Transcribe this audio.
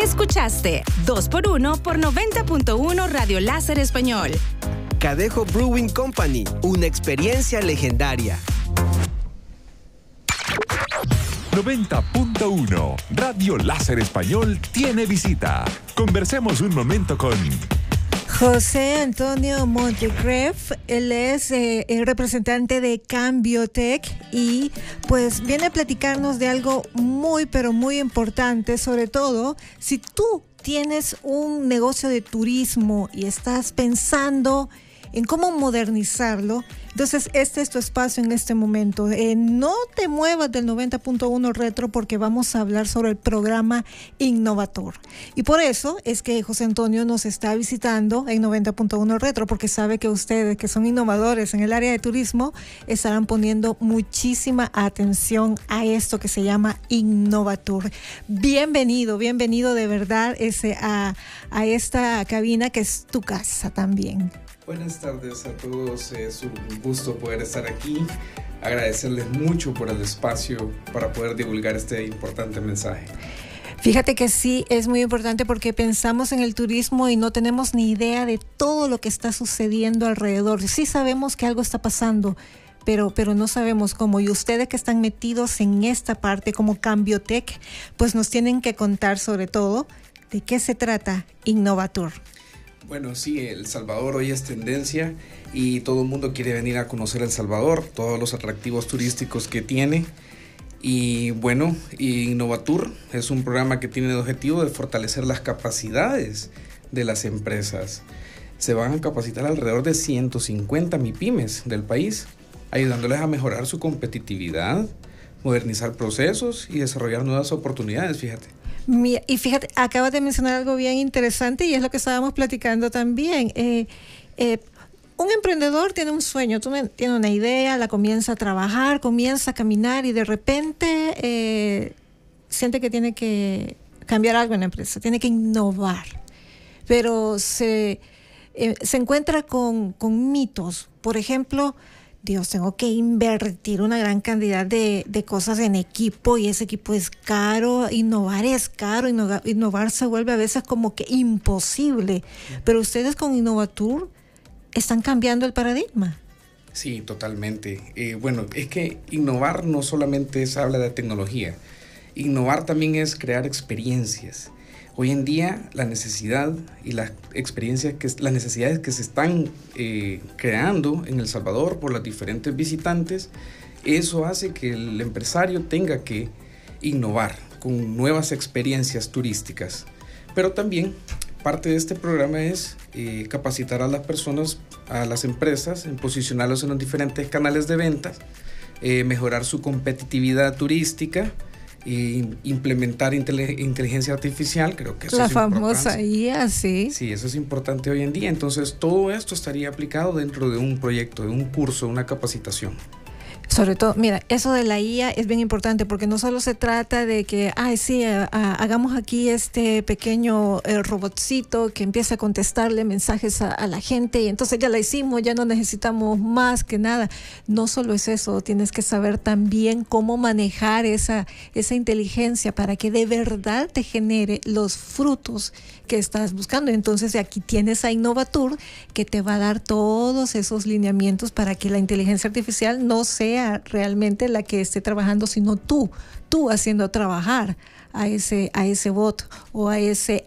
Escuchaste 2x1 por 90.1 Radio Láser Español. Cadejo Brewing Company, una experiencia legendaria. 90.1 Radio Láser Español tiene visita. Conversemos un momento con José Antonio Montegref. Él es el representante de Cambiotech y pues viene a platicarnos de algo muy pero muy importante, sobre todo si tú tienes un negocio de turismo y estás pensando en cómo modernizarlo. Entonces, este es tu espacio en este momento. No te muevas del 90.1 Retro porque vamos a hablar sobre el programa Innovator. Y por eso es que José Antonio nos está visitando en 90.1 Retro, porque sabe que ustedes, que son innovadores en el área de turismo, estarán poniendo muchísima atención a esto que se llama Innovator. Bienvenido de verdad a esta cabina que es tu casa también. Buenas tardes a todos, es un gusto poder estar aquí, agradecerles mucho por el espacio para poder divulgar este importante mensaje. Fíjate que sí, es muy importante porque pensamos en el turismo y no tenemos ni idea de todo lo que está sucediendo alrededor. Sí sabemos que algo está pasando, pero no sabemos cómo. Y ustedes que están metidos en esta parte como Cambiotech, pues nos tienen que contar sobre todo de qué se trata Innovator. Bueno, sí, El Salvador hoy es tendencia y todo el mundo quiere venir a conocer El Salvador, todos los atractivos turísticos que tiene. Y bueno, Innovatur es un programa que tiene el objetivo de fortalecer las capacidades de las empresas. Se van a capacitar alrededor de 150 MIPYMES del país, ayudándoles a mejorar su competitividad, modernizar procesos y desarrollar nuevas oportunidades, fíjate. Y fíjate, acabas de mencionar algo bien interesante y es lo que estábamos platicando también. Un emprendedor tiene un sueño, tiene una idea, la comienza a trabajar, comienza a caminar y de repente siente que tiene que cambiar algo en la empresa, tiene que innovar, pero se encuentra con mitos. Por ejemplo, Dios, tengo que invertir una gran cantidad de cosas en equipo y ese equipo es caro, innovar es caro, innovar se vuelve a veces como que imposible, pero ustedes con Innovatur están cambiando el paradigma. Sí, totalmente. Bueno, es que innovar no solamente habla de tecnología, innovar también es crear experiencias. Hoy en día la necesidad y las necesidades que se están creando en El Salvador por los diferentes visitantes, eso hace que el empresario tenga que innovar con nuevas experiencias turísticas. Pero también parte de este programa es capacitar a las personas, a las empresas, en posicionarlos en los diferentes canales de ventas, mejorar su competitividad turística, implementar inteligencia artificial. Creo que eso la es famosa IA, sí. Sí, eso es importante hoy en día. Entonces, todo esto estaría aplicado dentro de un proyecto, de un curso, una capacitación. Sobre todo, mira, eso de la IA es bien importante porque no solo se trata de que, hagamos aquí este pequeño robotcito que empiece a contestarle mensajes a la gente y entonces ya la hicimos, ya no necesitamos más que nada. No solo es eso, tienes que saber también cómo manejar esa inteligencia para que de verdad te genere los frutos que estás buscando. Entonces aquí tienes a Innovatur que te va a dar todos esos lineamientos para que la inteligencia artificial no sea realmente la que esté trabajando, sino tú haciendo trabajar a ese bot o a ese